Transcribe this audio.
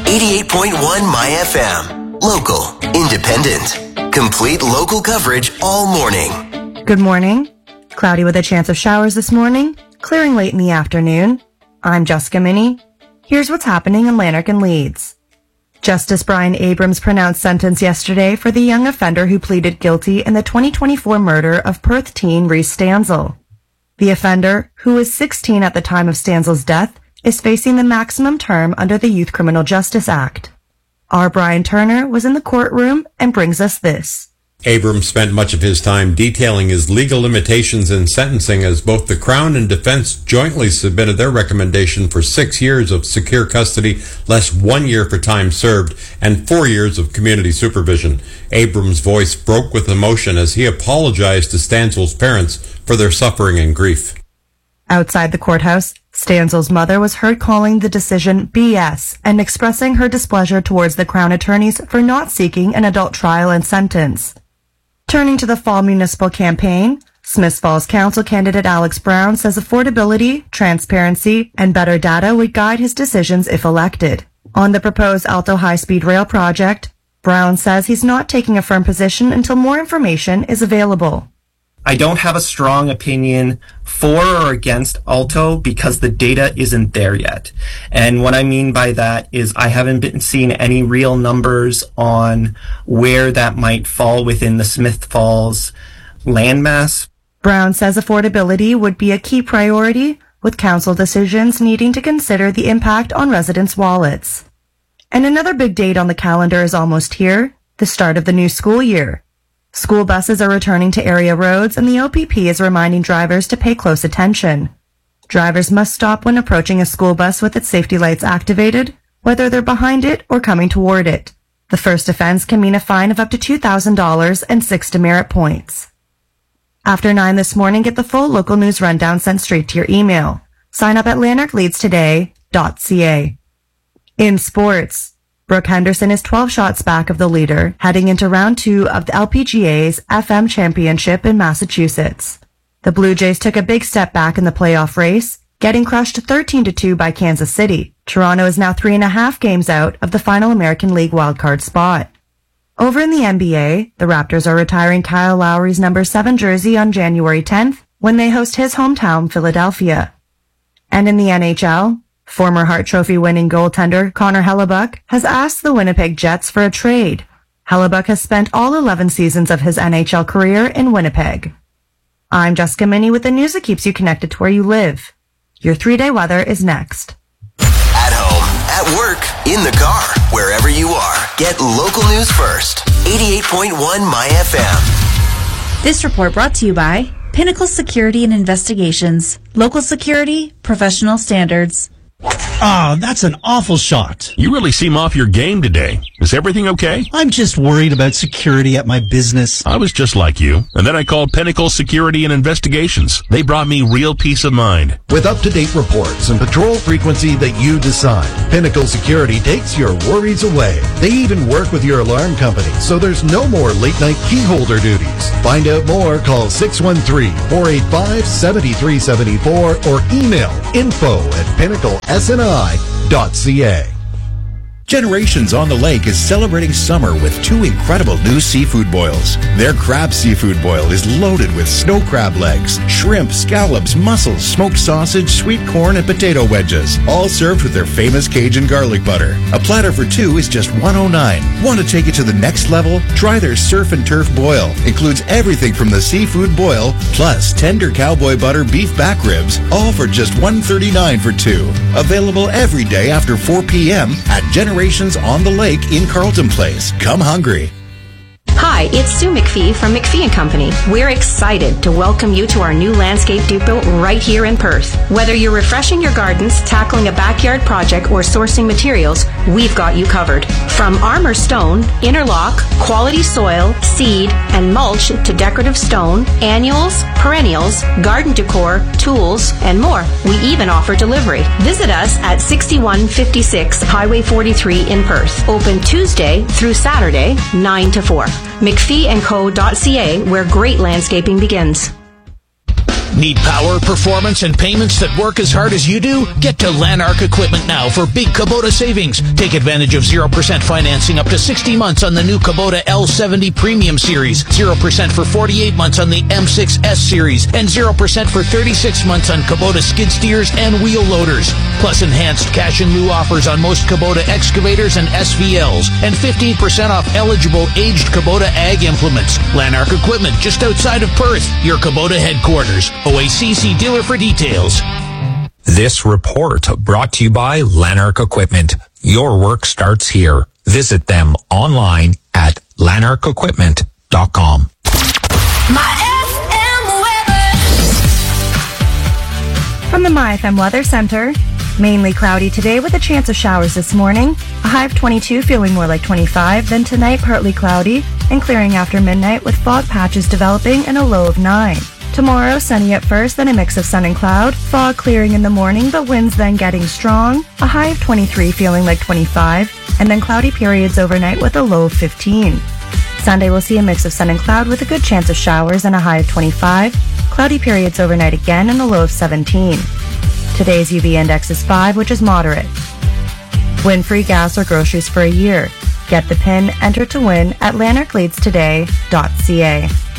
88.1 My FM. Local, independent, complete local coverage all morning. Good morning. Cloudy with a chance of showers this morning, clearing late in the afternoon. I'm Jessica Minnie. Here's what's happening in Lanark and Leeds. Justice Brian Abrams pronounced sentence yesterday for the young offender who pleaded guilty in the 2024 murder of Perth teen Reese Stanzel. The offender, who was 16 at the time of Stanzel's death, is facing the maximum term under the Youth Criminal Justice Act. Our Brian Turner was in the courtroom and brings us this. Abrams spent much of his time detailing his legal limitations in sentencing as both the Crown and defense jointly submitted their recommendation for 6 years of secure custody, less 1 year for time served, and 4 years of community supervision. Abrams' voice broke with emotion as he apologized to Stanzel's parents for their suffering and grief. Outside the courthouse, Stanzel's mother was heard calling the decision BS and expressing her displeasure towards the Crown attorneys for not seeking an adult trial and sentence. Turning to the fall municipal campaign, Smiths Falls Council candidate Alex Brown says affordability, transparency, and better data would guide his decisions if elected. On the proposed Alto high-speed rail project, Brown says he's not taking a firm position until more information is available. I don't have a strong opinion for or against Alto because the data isn't there yet. And what I mean by that is I haven't been seeing any real numbers on where that might fall within the Smith Falls landmass. Brown says affordability would be a key priority, with council decisions needing to consider the impact on residents' wallets. And another big date on the calendar is almost here, the start of the new school year. School buses are returning to area roads, and the OPP is reminding drivers to pay close attention. Drivers must stop when approaching a school bus with its safety lights activated, whether they're behind it or coming toward it. The first offense can mean a fine of up to $2,000 and 6 demerit points. After 9 this morning, get the full local news rundown sent straight to your email. Sign up at lanarkleadstoday.ca. In sports, Brooke Henderson is 12 shots back of the leader, heading into round 2 of the LPGA's FM Championship in Massachusetts. The Blue Jays took a big step back in the playoff race, getting crushed 13-2 by Kansas City. Toronto is now 3.5 games out of the final American League wildcard spot. Over in the NBA, the Raptors are retiring Kyle Lowry's number 7 jersey on January 10th when they host his hometown, Philadelphia. And in the NHL, former Hart Trophy winning goaltender Connor Hellebuyck has asked the Winnipeg Jets for a trade. Hellebuyck has spent all 11 seasons of his NHL career in Winnipeg. I'm Jessica Minnie with the news that keeps you connected to where you live. Your 3-day weather is next. At home, at work, in the car, wherever you are, get local news first. 88.1 My FM. This report brought to you by Pinnacle Security and Investigations. Local security, professional standards. Ah, that's an awful shot. You really seem off your game today. Is everything okay? I'm just worried about security at my business. I was just like you. And then I called Pinnacle Security and Investigations. They brought me real peace of mind. With up-to-date reports and patrol frequency that you decide, Pinnacle Security takes your worries away. They even work with your alarm company, so there's no more late-night key holder duties. Find out more, call 613-485-7374 or email info@pinnaclesni.ca. Generations on the Lake is celebrating summer with 2 incredible new seafood boils. Their crab seafood boil is loaded with snow crab legs, shrimp, scallops, mussels, smoked sausage, sweet corn, and potato wedges, all served with their famous Cajun garlic butter. A platter for 2 is just $109. Want to take it to the next level? Try their surf and turf boil. Includes everything from the seafood boil, plus tender cowboy butter beef back ribs, all for just $139 for 2. Available every day after 4 p.m. at Generations on the Lake in Carlton Place. Come hungry. Hi, it's Sue McPhee from McPhee & Company. We're excited to welcome you to our new landscape depot right here in Perth. Whether you're refreshing your gardens, tackling a backyard project, or sourcing materials, we've got you covered. From armor stone, interlock, quality soil, seed, and mulch to decorative stone, annuals, perennials, garden decor, tools, and more. We even offer delivery. Visit us at 6156 Highway 43 in Perth. Open Tuesday through Saturday, 9 to 4. McPheeandco.ca, where great landscaping begins. Need power, performance, and payments that work as hard as you do? Get to Lanark Equipment now for big Kubota savings. Take advantage of 0% financing up to 60 months on the new Kubota L70 Premium Series, 0% for 48 months on the M6 S Series, and 0% for 36 months on Kubota skid steers and wheel loaders. Plus enhanced cash in lieu offers on most Kubota excavators and SVLs, and 15% off eligible aged Kubota ag implements. Lanark Equipment, just outside of Perth, your Kubota headquarters. OACC dealer for details. This report brought to you by Lanark Equipment. Your work starts here. Visit them online at lanarkequipment.com. From the My FM Weather Center, mainly cloudy today with a chance of showers this morning. A high of 22, feeling more like 25. Then tonight, partly cloudy and clearing after midnight with fog patches developing and a low of 9. Tomorrow, sunny at first, then a mix of sun and cloud. Fog clearing in the morning, but winds then getting strong. A high of 23, feeling like 25. And then cloudy periods overnight with a low of 15. Sunday will see a mix of sun and cloud with a good chance of showers and a high of 25. Cloudy periods overnight again and a low of 17. Today's UV index is 5, which is moderate. Win free gas or groceries for a year. Get the PIN, enter to win at lanarkleadstoday.ca.